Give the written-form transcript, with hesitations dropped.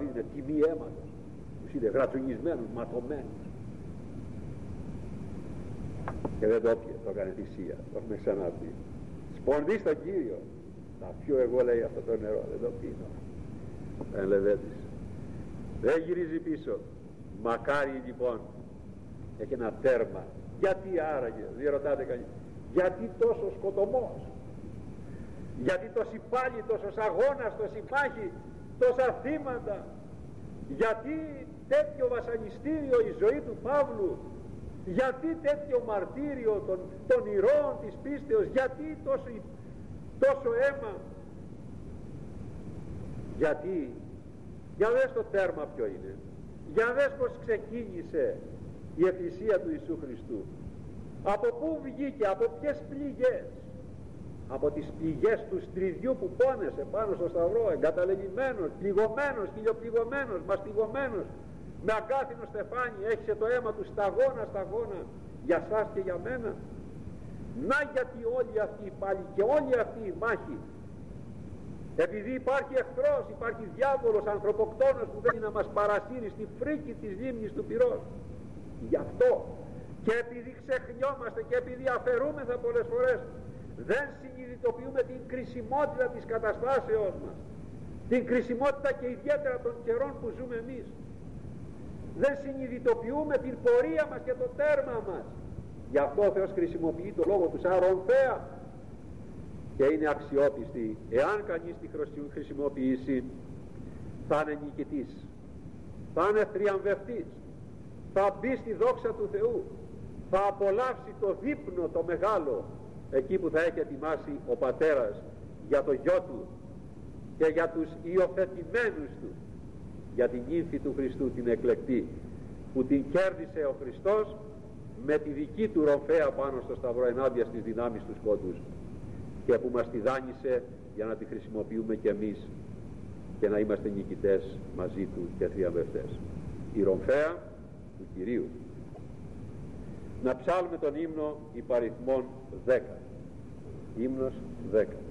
Δαβίδ είναι τιμή αίματος, τους είδε γρατσουνισμένους, ματωμένους, και δεν το έπιε, το έκανε θυσία. Το έχουμε ξαναπεί. Σπονδί στον Κύριο. Θα πιω εγώ, λέει, αυτό το νερό, δεν το πίνω. Λεβέντης. Δεν γυρίζει πίσω. Μακάρι λοιπόν, έχει ένα τέρμα. Γιατί άραγε, διερωτάτε κανείς, γιατί τόσο σκοτωμός, γιατί τόση πάλι, τόσος αγώνας, τόση μάχη, τόσα θύματα, γιατί τέτοιο βασανιστήριο η ζωή του Παύλου, γιατί τέτοιο μαρτύριο των ηρώων της πίστεως, γιατί τόσο αίμα, γιατί? Για δες το τέρμα ποιο είναι, για δες πως ξεκίνησε η Εκκλησία του Ιησού Χριστού, από πού βγήκε, από ποιες πληγές? Από τις πληγές του στριδιού που πόνεσε πάνω στο σταυρό, εγκαταλελειμμένος, πληγωμένος, χιλιοπληγωμένος, μαστιγωμένος, με αγκάθινο στεφάνι, έχισε το αίμα του σταγόνα σταγόνα για σας και για μένα. Να γιατί όλη αυτή πάλι και όλη αυτή η μάχη, επειδή υπάρχει εχθρός, υπάρχει διάβολος, ανθρωποκτόνος που θέλει να μας παρασύρει στη φρίκη της λίμνης του πυρός, γι' αυτό και επειδή ξεχνιόμαστε και επειδή αφαιρούμεθα πολλές φορές, δεν συνειδητοποιούμε την κρισιμότητα της καταστάσεως μας, την κρισιμότητα και ιδιαίτερα των καιρών που ζούμε εμείς. Δεν συνειδητοποιούμε την πορεία μας και το τέρμα μας. Γι' αυτό ο Θεός χρησιμοποιεί το λόγο του σαν ρομφαία και είναι αξιόπιστη. Εάν κανείς τη χρησιμοποιήσει, θα είναι νικητής, θα είναι θριαμβευτής, θα μπει στη δόξα του Θεού, θα απολαύσει το δείπνο το μεγάλο, εκεί που θα έχει ετοιμάσει ο Πατέρας για το γιο του και για τους υιοθετημένους του, για την νύμφη του Χριστού την εκλεκτή, που την κέρδισε ο Χριστός με τη δική του ρομφαία πάνω στο σταυρό ενάντια στις δυνάμεις του σκότους, και που μας τη δάνεισε για να τη χρησιμοποιούμε και εμείς και να είμαστε νικητές μαζί του και θριαμβευτές. Η ρομφαία του Κυρίου. Να ψάλουμε τον ύμνο υπαριθμών 10. Ύμνος 10.